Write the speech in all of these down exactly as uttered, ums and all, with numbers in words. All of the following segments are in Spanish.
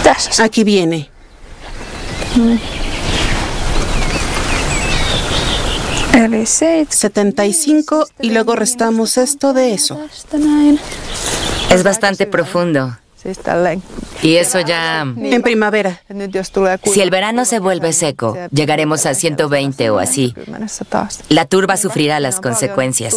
Aquí viene. setenta y cinco y luego restamos esto de eso. Es bastante profundo. Y eso ya... En primavera. Si el verano se vuelve seco, llegaremos a ciento veinte o así. La turba sufrirá las consecuencias.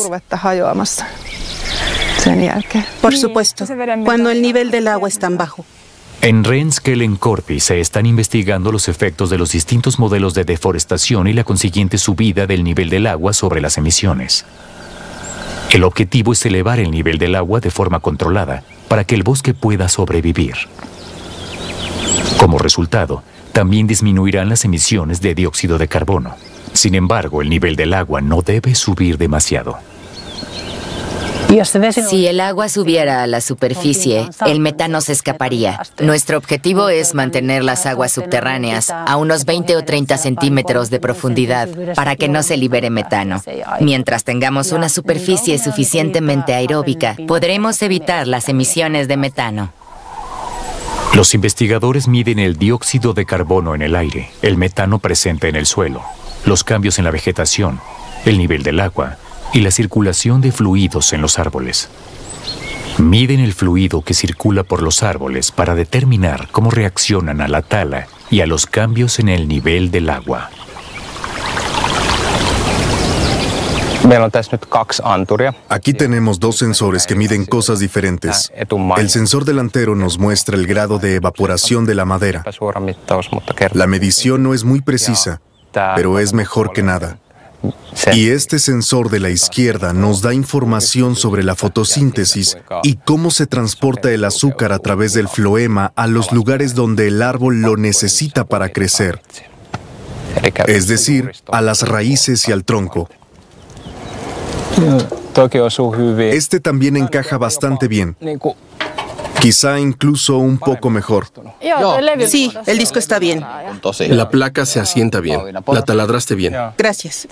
Por supuesto, cuando el nivel del agua es tan bajo. En Renskelen-Korpi se están investigando los efectos de los distintos modelos de deforestación y la consiguiente subida del nivel del agua sobre las emisiones. El objetivo es elevar el nivel del agua de forma controlada para que el bosque pueda sobrevivir. Como resultado, también disminuirán las emisiones de dióxido de carbono. Sin embargo, el nivel del agua no debe subir demasiado. Si el agua subiera a la superficie, el metano se escaparía. Nuestro objetivo es mantener las aguas subterráneas a unos veinte o treinta centímetros de profundidad para que no se libere metano. Mientras tengamos una superficie suficientemente aeróbica, podremos evitar las emisiones de metano. Los investigadores miden el dióxido de carbono en el aire, el metano presente en el suelo, los cambios en la vegetación, el nivel del agua y la circulación de fluidos en los árboles. Miden el fluido que circula por los árboles para determinar cómo reaccionan a la tala y a los cambios en el nivel del agua. Aquí tenemos dos sensores que miden cosas diferentes. El sensor delantero nos muestra el grado de evaporación de la madera. La medición no es muy precisa, pero es mejor que nada. Y este sensor de la izquierda nos da información sobre la fotosíntesis y cómo se transporta el azúcar a través del floema a los lugares donde el árbol lo necesita para crecer, es decir, a las raíces y al tronco. Este también encaja bastante bien. Quizá incluso un poco mejor. Sí, el disco está bien. La placa se asienta bien. La taladraste bien. Gracias.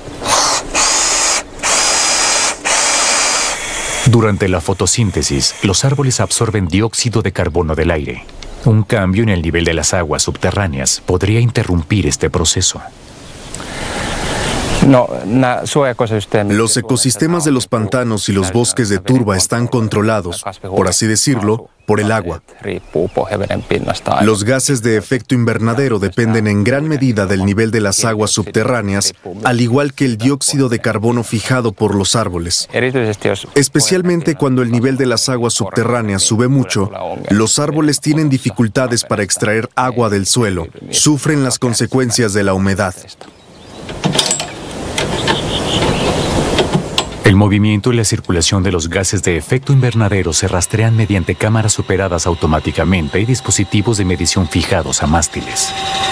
Durante la fotosíntesis, los árboles absorben dióxido de carbono del aire. Un cambio en el nivel de las aguas subterráneas podría interrumpir este proceso. Los ecosistemas de los pantanos y los bosques de turba están controlados, por así decirlo, por el agua. Los gases de efecto invernadero dependen en gran medida del nivel de las aguas subterráneas, al igual que el dióxido de carbono fijado por los árboles. Especialmente cuando el nivel de las aguas subterráneas sube mucho, los árboles tienen dificultades para extraer agua del suelo, sufren las consecuencias de la humedad. El movimiento y la circulación de los gases de efecto invernadero se rastrean mediante cámaras operadas automáticamente y dispositivos de medición fijados a mástiles.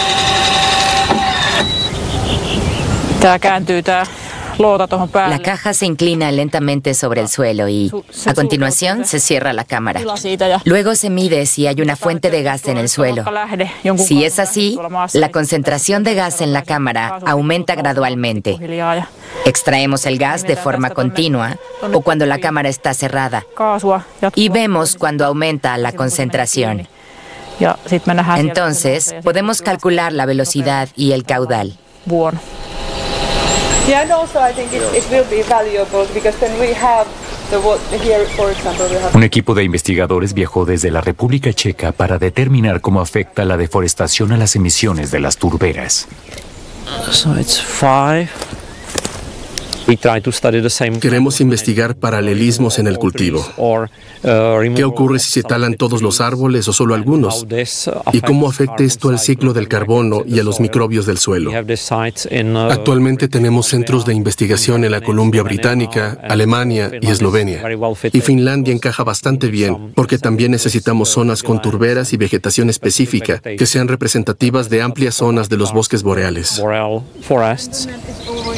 La caja se inclina lentamente sobre el suelo y, a continuación, se cierra la cámara. Luego se mide si hay una fuente de gas en el suelo. Si es así, la concentración de gas en la cámara aumenta gradualmente. Extraemos el gas de forma continua o cuando la cámara está cerrada y vemos cuando aumenta la concentración. Entonces, podemos calcular la velocidad y el caudal. Yeah, and also I think it, it will be valuable because then we have the what here, for example, we have... Un equipo de investigadores viajó desde la República Checa para determinar cómo afecta la deforestación a las emisiones de las turberas. So it's five. Queremos investigar paralelismos en el cultivo. ¿Qué ocurre si se talan todos los árboles o solo algunos? ¿Y cómo afecta esto al ciclo del carbono y a los microbios del suelo? Actualmente tenemos centros de investigación en la Columbia Británica, Alemania y Eslovenia. Y Finlandia encaja bastante bien, porque también necesitamos zonas con turberas y vegetación específica que sean representativas de amplias zonas de los bosques boreales.